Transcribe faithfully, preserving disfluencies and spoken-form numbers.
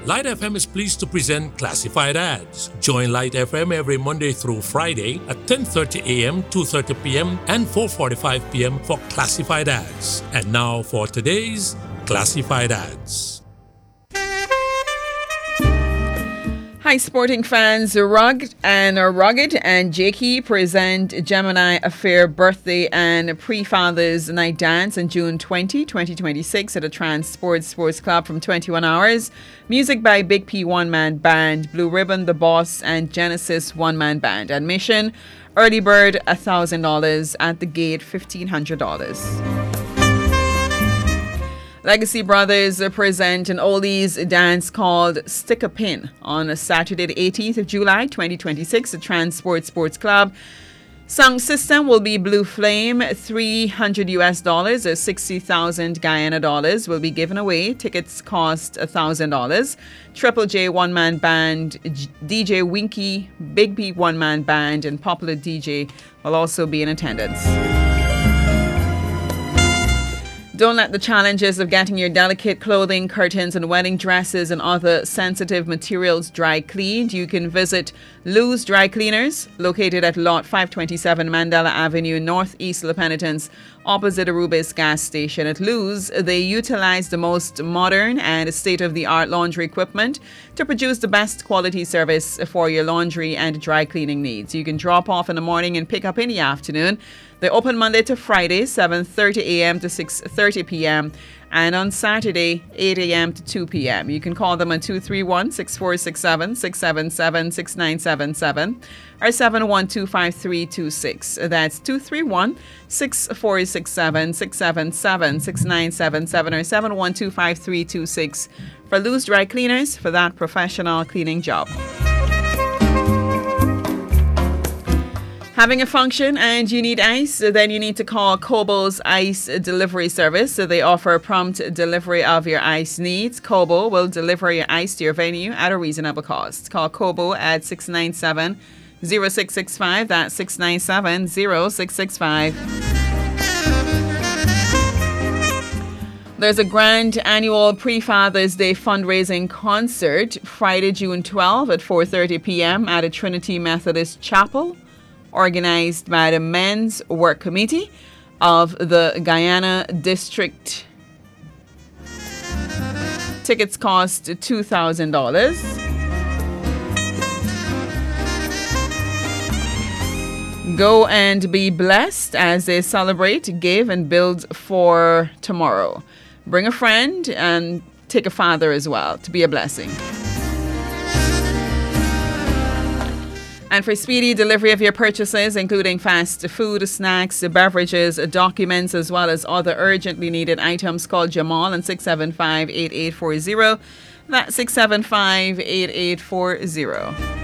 Light F M is pleased to present Classified Ads. Join Light F M every Monday through Friday at ten thirty a.m., two thirty p.m., and four forty-five p.m. for Classified Ads. And now for today's Classified Ads. Hi, sporting fans. Rugged and Rugged and Jakey present Gemini Affair Birthday and Pre-Fathers Night Dance on June twentieth, twenty twenty-six at the Trans Sports Sports Club from twenty-one hours. Music by Big P One Man Band, Blue Ribbon, The Boss, and Genesis One Man Band. Admission, early bird one thousand dollars, at the gate fifteen hundred dollars. Legacy Brothers present an oldies dance called Stick a Pin on Saturday the eighteenth of July twenty twenty-six at Transport Sports Club. Sound system will be Blue Flame. three hundred U S dollars or sixty thousand Guyana dollars will be given away. Tickets cost one thousand dollars. Triple J One Man Band, D J Winky, Big P One Man Band, and Popular D J will also be in attendance. Don't let the challenges of getting your delicate clothing, curtains, and wedding dresses and other sensitive materials dry cleaned. You can visit Lou's Dry Cleaners, located at Lot five twenty-seven Mandela Avenue, Northeast La Penitence, opposite Arubis gas station. At Lou's, they utilize the most modern and state-of-the-art laundry equipment to produce the best quality service for your laundry and dry cleaning needs. You can drop off in the morning and pick up in the afternoon. They open Monday to Friday, seven thirty a.m. to six thirty p.m. and on Saturday, eight a.m. to two p.m. You can call them on two three one, six four six seven, six seven seven, six nine seven seven or seven one two, five three two six. That's two three one, six four six seven, six seven seven, six nine seven seven or seven one two, five three two six for Lou's Dry Cleaners for that professional cleaning job. Having a function and you need ice, then you need to call Kobo's Ice Delivery Service. So they offer prompt delivery of your ice needs. Kobo will deliver your ice to your venue at a reasonable cost. Call Kobo at six nine seven, zero six six five. That's six nine seven, zero six six five. There's a grand annual Pre-Fathers Day fundraising concert Friday, June twelfth at four thirty p.m. at a Trinity Methodist Chapel, organized by the Men's Work Committee of the Guyana District. Tickets cost two thousand dollars. Go and be blessed as they celebrate, give, and build for tomorrow. Bring a friend and take a father as well to be a blessing. And for speedy delivery of your purchases, including fast food, snacks, beverages, documents, as well as other urgently needed items, call Jamal on six seven five, eight eight four zero. That's six seven five, eight eight four zero.